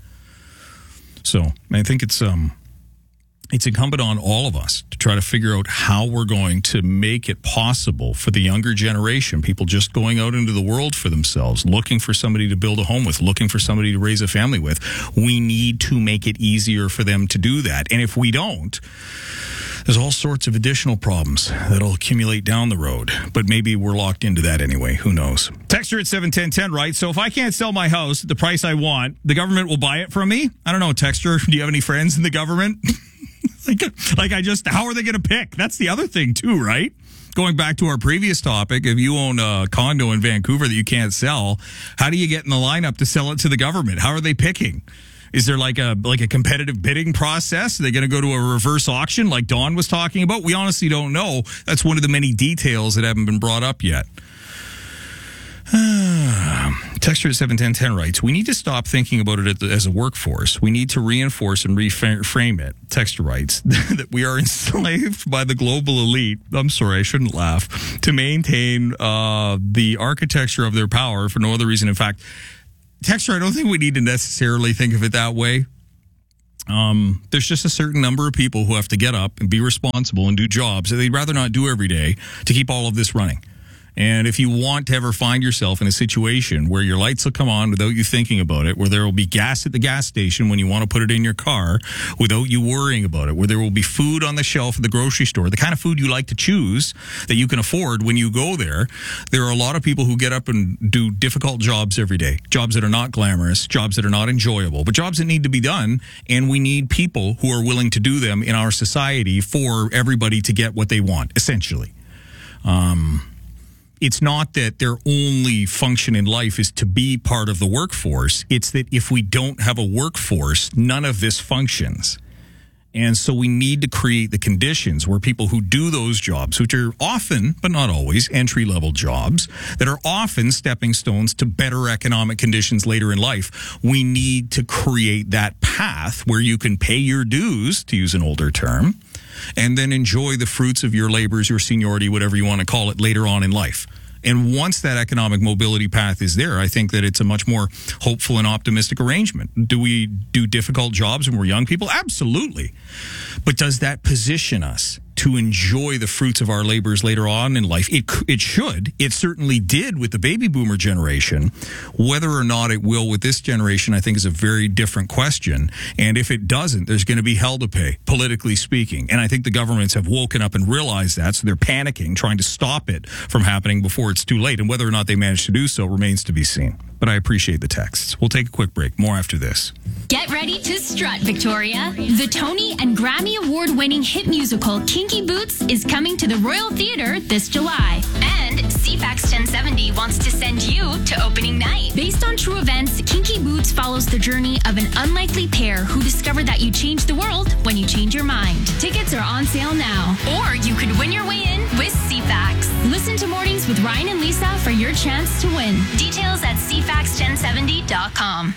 So I think it's... um. It's incumbent on all of us to try to figure out how we're going to make it possible for the younger generation, people just going out into the world for themselves, looking for somebody to build a home with, looking for somebody to raise a family with. We need to make it easier for them to do that. And if we don't, there's all sorts of additional problems that'll accumulate down the road. But maybe we're locked into that anyway. Who knows? Texture at seven ten ten, right? So if I can't sell my house at the price I want, the government will buy it from me? I don't know, Texture. Do you have any friends in the government? like, like I just, how are they going to pick? That's the other thing too, right? Going back to our previous topic, if you own a condo in Vancouver that you can't sell, how do you get in the lineup to sell it to the government? How are they picking? Is there like a like a competitive bidding process? Are they going to go to a reverse auction like Dawn was talking about? We honestly don't know. That's one of the many details that haven't been brought up yet. Texture at seven ten ten writes, we need to stop thinking about it as a workforce. We need to reinforce and reframe it. Texture writes that we are enslaved by the global elite. I'm sorry, I shouldn't laugh. To maintain uh, the architecture of their power for no other reason. In fact, Texture, I don't think we need to necessarily think of it that way. Um, there's just a certain number of people who have to get up and be responsible and do jobs that they'd rather not do every day to keep all of this running. And if you want to ever find yourself in a situation where your lights will come on without you thinking about it, where there will be gas at the gas station when you want to put it in your car without you worrying about it, where there will be food on the shelf at the grocery store, the kind of food you like to choose that you can afford when you go there, there are a lot of people who get up and do difficult jobs every day, jobs that are not glamorous, jobs that are not enjoyable, but jobs that need to be done, and we need people who are willing to do them in our society for everybody to get what they want, essentially. Um... It's not that their only function in life is to be part of the workforce. It's that if we don't have a workforce, none of this functions. And so we need to create the conditions where people who do those jobs, which are often, but not always, entry-level jobs, that are often stepping stones to better economic conditions later in life, we need to create that path where you can pay your dues, to use an older term, and then enjoy the fruits of your labors, your seniority, whatever you want to call it, later on in life. And once that economic mobility path is there, I think that it's a much more hopeful and optimistic arrangement. Do we do difficult jobs when we're young people? Absolutely. But does that position us to enjoy the fruits of our labors later on in life? It it should. It certainly did with the baby boomer generation. Whether or not it will with this generation, I think, is a very different question. And if it doesn't, there's going to be hell to pay, politically speaking. And I think the governments have woken up and realized that, so they're panicking, trying to stop it from happening before it's too late. And whether or not they manage to do so remains to be seen. But I appreciate the texts. We'll take a quick break. More after this. Get ready to strut, Victoria. The Tony and Grammy Award-winning hit musical Kinky Boots is coming to the Royal Theatre this July. And C FAX ten seventy wants to send you to opening night. Based on true events, Kinky Boots follows the journey of an unlikely pair who discover that you change the world when you change your mind. Tickets are on sale now. Or you could win your way in with C FAX. Listen to Mornings with Ryan and Lisa for your chance to win. Details at C FAX ten seventy dot com.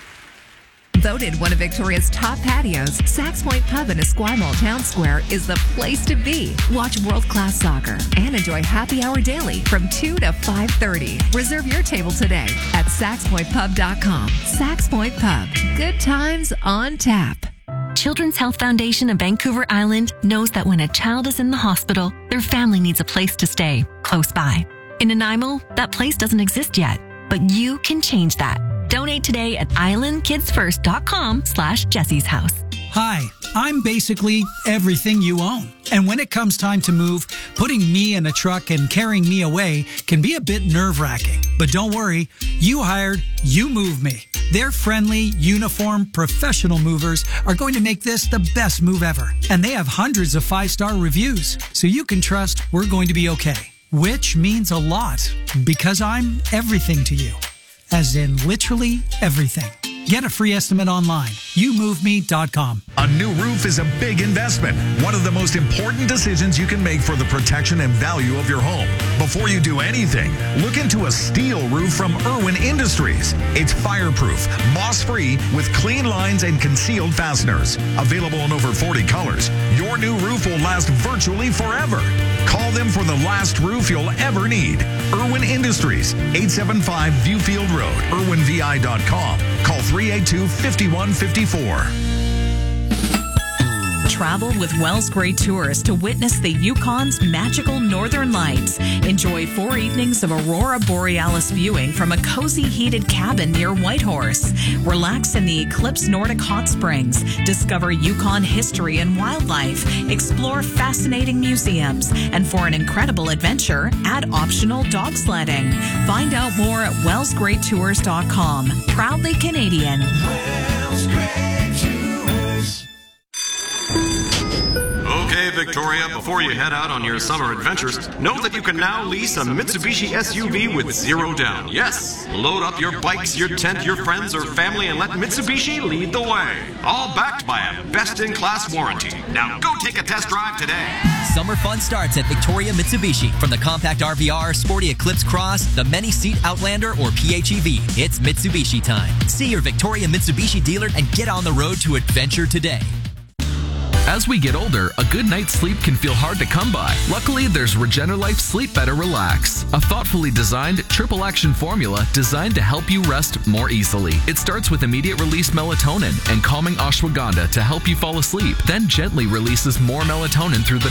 Voted one of Victoria's top patios, Sax Point Pub in Esquimalt Town Square is the place to be. Watch world-class soccer and enjoy happy hour daily from two to five thirty. Reserve your table today at sax point pub dot com. Sax Point Pub. Good times on tap. Children's Health Foundation of Vancouver Island knows that when a child is in the hospital, their family needs a place to stay close by. In Nanaimo, that place doesn't exist yet, but you can change that. Donate today at island kids first dot com slash Jessie's house. Hi, I'm basically everything you own. And when it comes time to move, putting me in a truck and carrying me away can be a bit nerve-wracking. But don't worry, You Hired, You Move Me. Their friendly, uniform, professional movers are going to make this the best move ever. And they have hundreds of five-star reviews, so you can trust we're going to be okay. Which means a lot, because I'm everything to you. As in literally everything. Get a free estimate online. you move me dot com. A new roof is a big investment. One of the most important decisions you can make for the protection and value of your home. Before you do anything, look into a steel roof from Irwin Industries. It's fireproof, moss-free, with clean lines and concealed fasteners. Available in over forty colors, your new roof will last virtually forever. Call them for the last roof you'll ever need. Irwin Industries, eight seven five Viewfield Road, irwin v i dot com. Call three eight two, five one five four. Travel with Wells Gray Tours to witness the Yukon's magical northern lights. Enjoy four evenings of Aurora Borealis viewing from a cozy heated cabin near Whitehorse. Relax in the Eclipse Nordic Hot Springs. Discover Yukon history and wildlife. Explore fascinating museums. And for an incredible adventure, add optional dog sledding. Find out more at wells gray tours dot com. Proudly Canadian. Wells Gray Tours. Okay, Victoria, before you head out on your summer adventures, know that you can now lease a Mitsubishi S U V with zero down. Yes, load up your bikes, your tent, your friends, or family, and let Mitsubishi lead the way. All backed by a best-in-class warranty. Now go take a test drive today. Summer fun starts at Victoria Mitsubishi. From the compact R V R, sporty Eclipse Cross, the many-seat Outlander, or P H E V, it's Mitsubishi time. See your Victoria Mitsubishi dealer and get on the road to adventure today. As we get older, a good night's sleep can feel hard to come by. Luckily, there's Regenerlife Sleep Better Relax, a thoughtfully designed triple action formula designed to help you rest more easily. It starts with immediate release melatonin and calming ashwagandha to help you fall asleep, then gently releases more melatonin through the